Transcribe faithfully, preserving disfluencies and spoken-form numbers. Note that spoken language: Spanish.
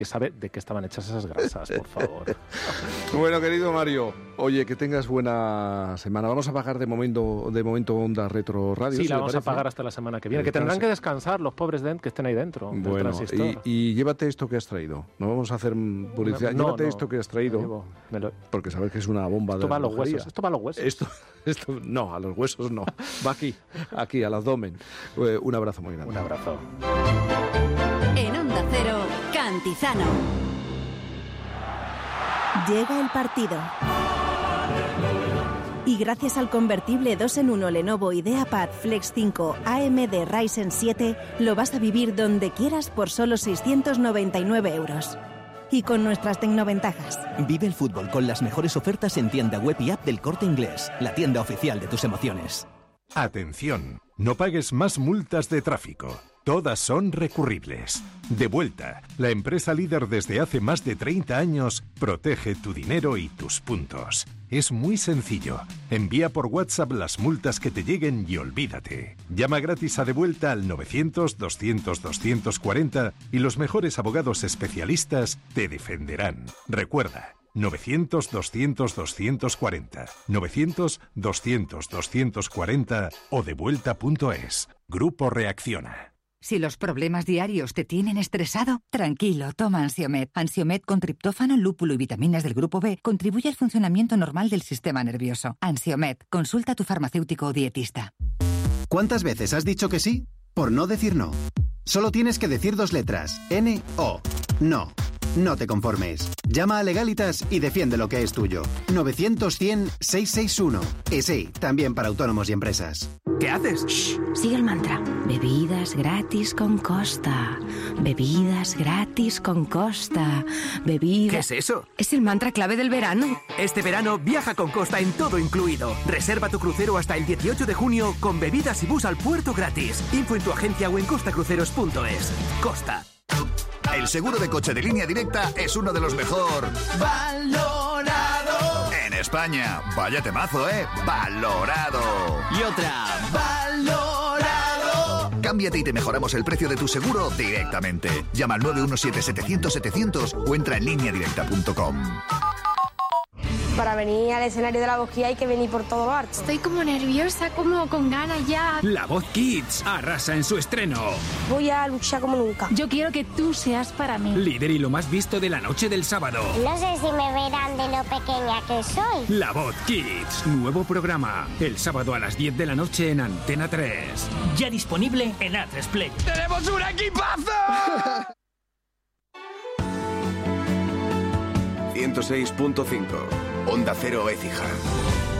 que sabe de qué estaban hechas esas grasas, por favor. Bueno, querido Mario, oye, que tengas buena semana. Vamos a pagar de momento de momento Onda Retro Radio. Sí, si la vamos parece. a pagar hasta la semana que viene, que tendrán que descansar los pobres de, que estén ahí dentro. Del Bueno, transistor. y, y llévate esto que has traído. No vamos a hacer publicidad. No, llévate no, esto que has traído, me llevo, me lo... porque sabes que es una bomba Esto de va a los relojería. huesos. Esto va a los huesos. Esto, esto, no, a los huesos no. Va aquí, aquí, al abdomen. Eh, un abrazo muy grande. Un abrazo. En Onda Cero, Cantizano. Llega el partido. Y gracias al convertible dos en uno Lenovo IdeaPad Flex cinco A M D Ryzen siete, lo vas a vivir donde quieras por solo seiscientos noventa y nueve euros. Y con nuestras tecnoventajas. Vive el fútbol con las mejores ofertas en tienda web y app del Corte Inglés, la tienda oficial de tus emociones. Atención, no pagues más multas de tráfico. Todas son recurribles. Devuelta, la empresa líder desde hace más de treinta años, protege tu dinero y tus puntos. Es muy sencillo. Envía por WhatsApp las multas que te lleguen y olvídate. Llama gratis a Devuelta al novecientos, doscientos, doscientos cuarenta y los mejores abogados especialistas te defenderán. Recuerda, novecientos, doscientos, doscientos cuarenta, novecientos, doscientos, doscientos cuarenta o devuelta punto es. Grupo Reacciona. Si los problemas diarios te tienen estresado, tranquilo, toma Ansiomed. Ansiomed con triptófano, lúpulo y vitaminas del grupo B contribuye al funcionamiento normal del sistema nervioso. Ansiomed, consulta a tu farmacéutico o dietista. ¿Cuántas veces has dicho que sí? Por no decir no. Solo tienes que decir dos letras. N O. No. No te conformes. Llama a Legalitas y defiende lo que es tuyo. novecientos, cien, seiscientos sesenta y uno. Y sí, también para autónomos y empresas. ¿Qué haces? Shh, sigue el mantra. Bebidas gratis con Costa. Bebidas gratis con Costa. Bebidas... ¿Qué es eso? Es el mantra clave del verano. Este verano viaja con Costa en todo incluido. Reserva tu crucero hasta el dieciocho de junio con bebidas y bus al puerto gratis. Info en tu agencia o en costacruceros punto es. Costa. El seguro de coche de Línea Directa es uno de los mejor valorado en España. Vaya temazo, ¿eh? Valorado. Y otra, valorado. Cámbiate y te mejoramos el precio de tu seguro directamente. Llama al nueve uno siete, setecientos, setecientos o entra en línea directa punto com. Para venir al escenario de La Voz Kids hay que venir por todo lo alto. Estoy como nerviosa, como con ganas ya. La Voz Kids arrasa en su estreno. Voy a luchar como nunca. Yo quiero que tú seas para mí. Líder y lo más visto de la noche del sábado. No sé si me verán de lo pequeña que soy. La Voz Kids, nuevo programa. El sábado a las diez de la noche en Antena tres. Ya disponible en A tres Play. ¡Tenemos un equipazo! ciento seis punto cinco Onda Cero Écija.